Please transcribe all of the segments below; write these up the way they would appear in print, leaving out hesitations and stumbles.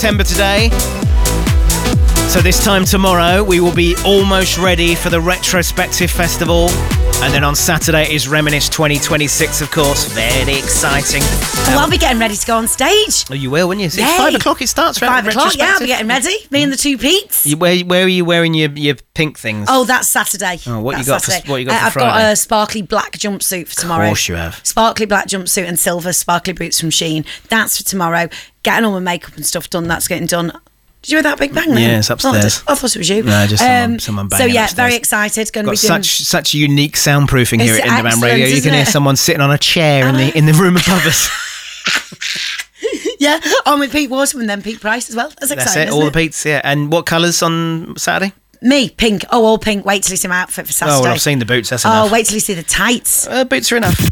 September today. So this time tomorrow, we will be almost ready for the Retrospective Festival. And then on Saturday is Reminisce 2026, of course. Very exciting. Oh, I'll be getting ready to go on stage. Oh, you will, won't you? It's Yay. 5 o'clock it starts, right? 5 o'clock, yeah, I'll be getting ready. Me and the two Petes. Where are you wearing your pink things? Oh, that's Saturday. Oh, what you That's got Saturday. for Friday? I've got a sparkly black jumpsuit for tomorrow. Of course you have. Sparkly black jumpsuit and silver sparkly boots from Shein. That's for tomorrow. Getting all my makeup and stuff done. That's getting done. Did you hear that big bang then? Yeah, it's upstairs. I thought it was you. No, just someone banging So yeah, upstairs. very excited. Going to be doing... such unique soundproofing here It's at Indie Man Radio. excellent, You can hear isn't it? someone sitting on a chair in the room above us. Yeah, I'm with Pete Waterman then, Pete Price as well. That's exciting, That's it, isn't all it? the Pete's, yeah. And what colours on Saturday? Me, pink. Oh, all pink. Wait till you see my outfit for Saturday. Oh, well, I've seen the boots, that's Oh, enough. wait till you see the tights. Boots are enough.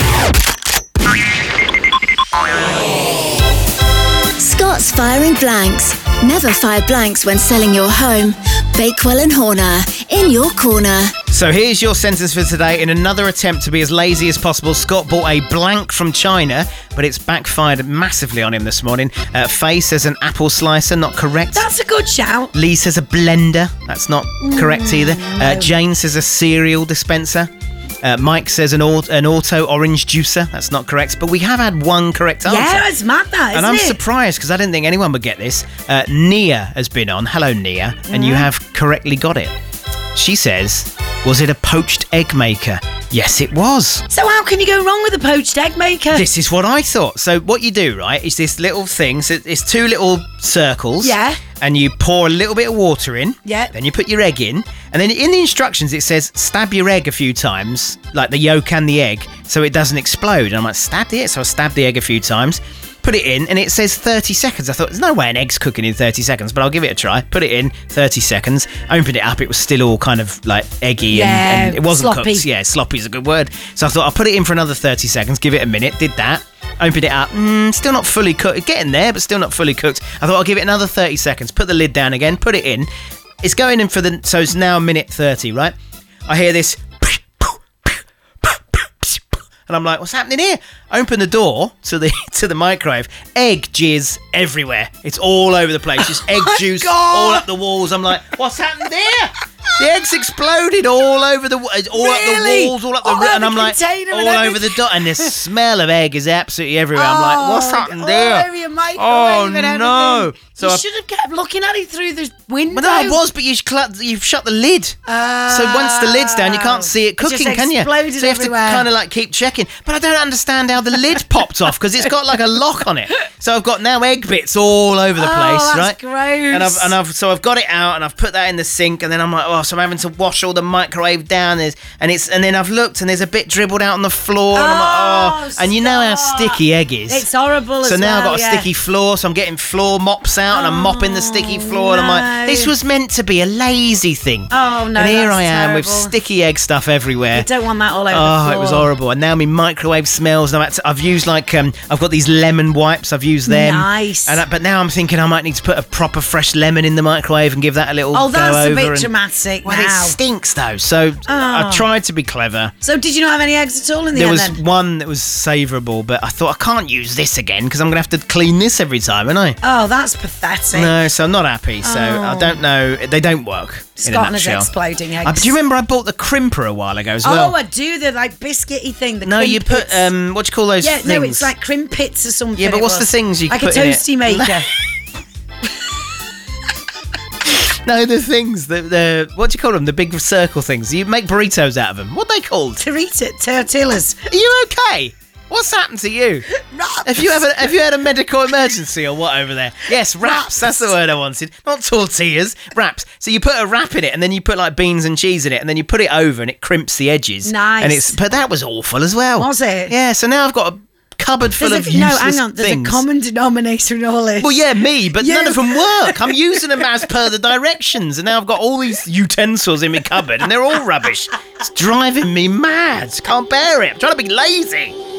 Scott's firing blanks. Never fire blanks when selling your home. Bakewell and Horner, in your corner. So here's your sentence for today. In another attempt to be as lazy as possible, Scott bought a blank from China, but it's backfired massively on him this morning. Faye says an apple slicer, not correct. That's a good shout. Lee says a blender, that's not correct either. no. Jane says a cereal dispenser. Mike says an auto orange juicer, that's not correct. But we have had one correct answer. Yeah, it's mad that, isn't And I'm it? surprised because I didn't think anyone would get this. Nia has been on. Hello, Nia. And you have correctly got it. She says, was it a poached egg maker? Yes, it was. So how can you go wrong with a poached egg maker? This is what I thought. So what you do, right, is this little thing. So it's two little circles. Yeah. And you pour a little bit of water in. Yeah. Then you put your egg in. And then in the instructions, it says stab your egg a few times, like the yolk and the egg, so it doesn't explode. And I'm like, stab the egg? So I stabbed the egg a few times, put it in, and it says 30 seconds. I thought, there's no way an egg's cooking in 30 seconds, but I'll give it a try. Put it in, 30 seconds, opened it up. It was still all kind of like eggy and it wasn't sloppy. cooked. Yeah, sloppy is a good word. So I thought, I'll put it in for another 30 seconds, give it a minute, did that. Opened it up, still not fully cooked. Getting there, but still not fully cooked. I thought I'll give it another 30 seconds. Put the lid down again, put it in. It's going in for so it's now minute 30, right? I hear this, and I'm like, what's happening here? Open the door to the microwave. Egg jizz everywhere. It's all over the place. Just egg juice all up the walls. I'm like, what's happened there? The eggs exploded all over the up the walls, all up the and I'm like, all over the dot, and the smell of egg is absolutely everywhere. I'm like, what's happened there? All over your microwave and no! everything. So you I should have kept looking at it through the window. Well, no, I was, but you've shut the lid. So once the lid's down, you can't see it cooking, just can you? exploded So you have everywhere. to kind of like keep checking. But I don't understand how the lid popped off because it's got like a lock on it. So I've got now egg bits all over the place, that's right? gross. And I've got it out and I've put that in the sink, and then I'm like, oh, so I'm having to wash all the microwave down. And then I've looked and there's a bit dribbled out on the floor, and I'm like, oh, and you know how sticky egg is. It's horrible. So as now I've well, got a sticky floor, so I'm getting floor mops out and I'm mopping the sticky floor, and I'm like, this was meant to be a lazy thing. Oh no! And here that's I am with terrible. sticky egg stuff everywhere. You don't want that all over the Oh, floor. it was horrible. And now my microwave smells. And I've used like I've got these lemon wipes. I've used them. Nice. But now I'm thinking I might need to put a proper fresh lemon in the microwave and give that a little Oh, go that's a over. bit and- dramatic Well, now. it stinks though. So I tried to be clever. So did you not have any eggs at all in the There end was then? one that was savourable, but I thought I can't use this again because I'm going to have to clean this every time, aren't I? Oh, that's pathetic. No, so I'm not happy. So I don't know. They don't work. in a Scotland is nutshell. exploding eggs. Do you remember I bought the crimper a while ago as well? Oh, I do. The like biscuity thing. The No, you put crimpets. what do you call those Yeah, things? no, it's like crimpets or something. Yeah, but it what's the was. things you like put a in it? toasty maker? No, the things the what do you call them? The big circle things. You make burritos out of them. What are they called? Tortillas. Are you okay? What's happened to you? Wraps. Have you had a medical emergency or what over there? Yes, wraps. That's the word I wanted. Not tortillas, wraps. So you put a wrap in it, and then you put like beans and cheese in it, and then you put it over, and it crimps the edges. Nice. But that was awful as well. Was it? Yeah. So now I've got a cupboard full of useless no, hang on. There's things. a common denominator in all this. Well, yeah, me, but You. none of them work. I'm using them as per the directions, and now I've got all these utensils in my cupboard, and they're all rubbish. It's driving me mad. Can't bear it. I'm trying to be lazy.